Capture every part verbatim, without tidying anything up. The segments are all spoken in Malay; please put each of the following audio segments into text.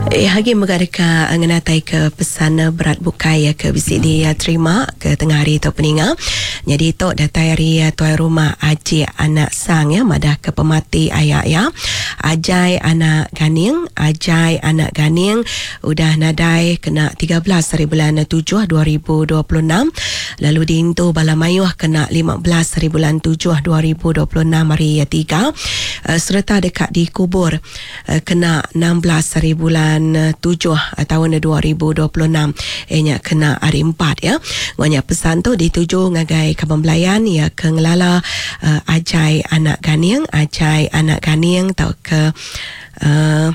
Eh, hagi mengadaka ngenatai ke pesan berat bukai ke bisik dia terima ke tengah hari tu peninga. Jadi tok datai hari tuan rumah Ajai anak sang ya madah ke pemati ayak ya. Ajai anak ganing, Ajai anak ganing udah nadai kena tiga belas hari bulan tujuh dua ribu dua puluh enam. Lalu diintu Balamayuh kena lima belas hari bulan tujuh dua ribu dua puluh enam hari tiga. Uh, serta dekat dikubur uh, kena enam belas hari bulan tujuh tahun dua ribu dua puluh enam. Ianya kena hari empat ya. Nganya pesan tu dituju ngagai Kaban Belayan ya ke ngelala uh, Ajai anak ganing, Ajai anak ganing tau ke uh,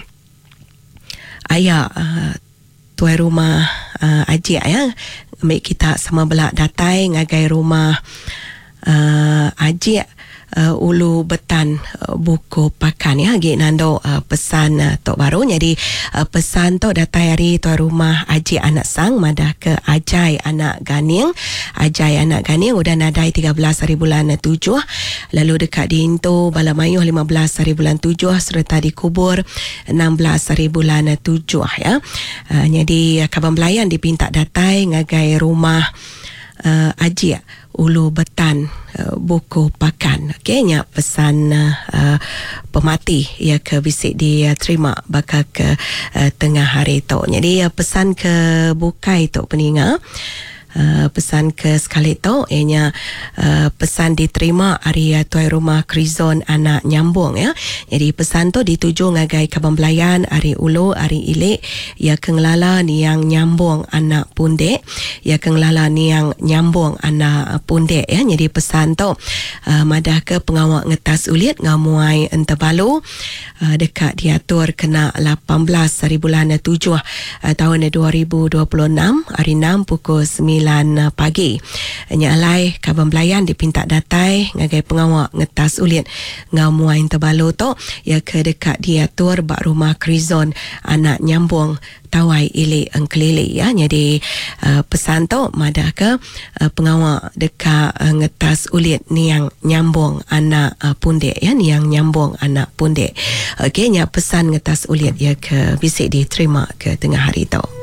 ayah uh, tuan rumah uh, Ajai ya. Ambil kita sama belak datai ngagai rumah uh, Ajai Uh, ulu betan uh, buku pakan ya gi nando uh, pesan uh, tok baru. Jadi uh, pesan tok datai hari tuan rumah Ajai anak sang madah ke Ajai anak ganing. Ajai anak ganing udah nadai tiga belas hari bulan tujuh. Lalu dekat diintu Balamayuh lima belas hari bulan tujuh serta dikubur enam belas hari bulan tujuh ya. Uh, jadi uh, Kaban Belayan dipinta datai ngagai rumah uh, Ajai ulu betan uh, buku pakan. Okey, nya pesan uh, pemati ya ke bisik dia terima bakal ke uh, tengah hari tu. Jadi uh, pesan ke bukai tu peninga. Uh, pesan ke sekali tu ianya uh, pesan diterima hari uh, tuan rumah Krizon anak nyambung ya. Jadi pesan tu dituju ngagai Kaban Belayan hari ulu hari ilik ya kengelala ni yang nyambung anak pundek ya kengelala ni yang nyambung anak pundek ya. Jadi pesan tu uh, madah ke pengawak ngetas ulit ngamuai entabalu uh, dekat diatur kena lapan belas hari bulan tujuh uh, tahun dua ribu dua puluh enam hari enam pukul sembilan pagi. Nyalai Kaban Belayan dipinta datai ngagai pengawak ngetas ulit ngamuain terbalo tu ya ke dekat diatur bak rumah Krizon anak nyambung tawai ilik engkelili ya. Jadi uh, pesan tu madah ke uh, pengawak dekat uh, ngetas ulit ni yang nyambung anak uh, pundek ya, ni yang nyambung anak pundek. Okey, nya pesan ngetas ulit ya ke bisik diterima ke tengah hari tu.